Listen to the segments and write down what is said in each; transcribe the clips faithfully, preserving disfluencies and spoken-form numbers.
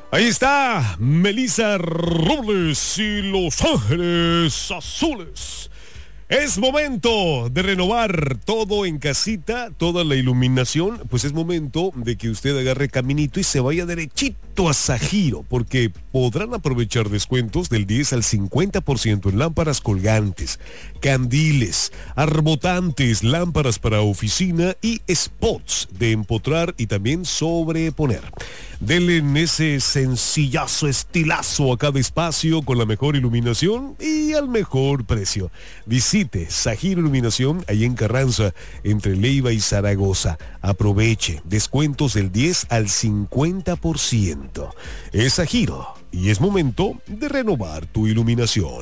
Ahí está Melissa Robles y Los Ángeles Azules. Es momento de renovar todo en casita, toda la iluminación. Pues es momento de que usted agarre caminito y se vaya derechito a Sajiro, porque podrán aprovechar descuentos del diez al cincuenta por ciento en lámparas colgantes, candiles, arbotantes, lámparas para oficina y spots de empotrar y también sobreponer. Denle en ese sencillazo estilazo a cada espacio con la mejor iluminación y al mejor precio. Visite Sajiro Iluminación, ahí en Carranza, entre Leiva y Zaragoza. Aproveche descuentos del diez al cincuenta por ciento. Es Sajiro y es momento de renovar tu iluminación.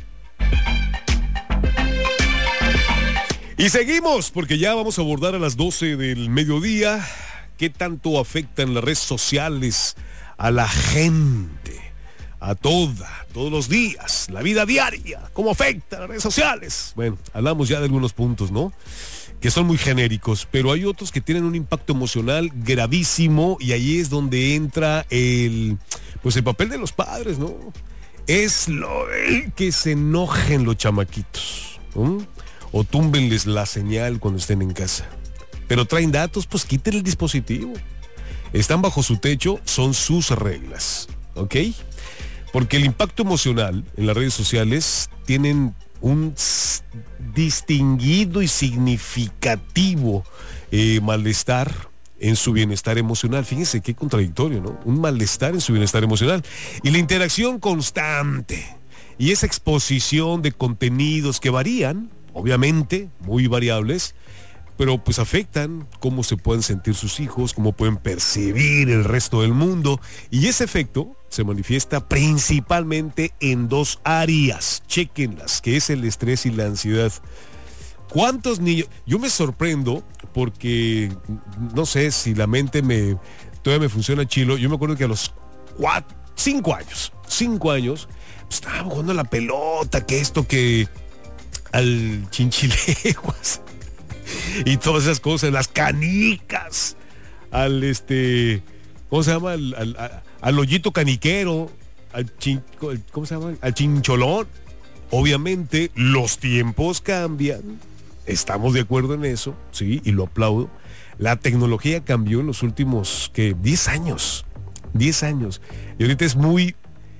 Y seguimos, porque ya vamos a abordar a las doce del mediodía. ¿Qué tanto afectan las redes sociales a la gente? A toda, todos los días, la vida diaria. ¿Cómo afectan las redes sociales? Bueno, hablamos ya de algunos puntos, ¿no? Que son muy genéricos, pero hay otros que tienen un impacto emocional gravísimo y ahí es donde entra el, pues el papel de los padres, ¿no? Es lo el que se enojen los chamaquitos, ¿no? O túmbenles la señal cuando estén en casa. Pero traen datos, pues quiten el dispositivo. Están bajo su techo, son sus reglas, ¿ok? Porque el impacto emocional en las redes sociales tienen un distinguido y significativo eh, malestar en su bienestar emocional. Fíjense qué contradictorio, ¿no? Un malestar en su bienestar emocional. Y la interacción constante y esa exposición de contenidos que varían, obviamente, muy variables, pero pues afectan cómo se pueden sentir sus hijos, cómo pueden percibir el resto del mundo. Y ese efecto se manifiesta principalmente en dos áreas, chéquenlas, que es el estrés y la ansiedad. ¿Cuántos niños? Yo me sorprendo porque no sé si la mente me todavía me funciona chilo. Yo me acuerdo que a los cuatro, cinco años, cinco años, pues, estábamos jugando a la pelota, que esto, que al chinchileguas y todas esas cosas, las canicas, al este, ¿cómo se llama? Al, al, al, al hoyito caniquero, al chin, ¿cómo se llama? Al chincholón. Obviamente los tiempos cambian, estamos de acuerdo en eso, sí, y lo aplaudo. La tecnología cambió en los últimos, ¿qué? diez años, diez años. Y ahorita es muy,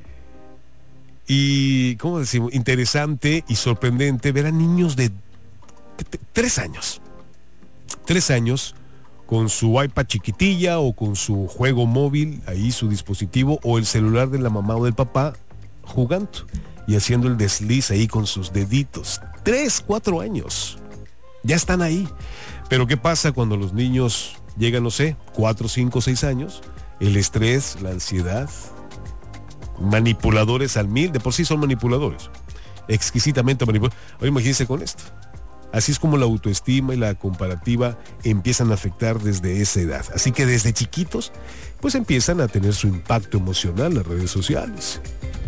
y, ¿cómo decimos? Interesante y sorprendente ver a niños de Tres años, tres años con su iPad chiquitilla o con su juego móvil, ahí su dispositivo o el celular de la mamá o del papá jugando y haciendo el desliz ahí con sus deditos. Tres, cuatro años, ya están ahí. Pero ¿qué pasa cuando los niños llegan, no sé, cuatro, cinco, seis años? El estrés, la ansiedad, manipuladores al mil, de por sí son manipuladores, exquisitamente manipuladores. Ahora imagínense con esto. Así es como la autoestima y la comparativa empiezan a afectar desde esa edad. Así que desde chiquitos, pues empiezan a tener su impacto emocional las redes sociales.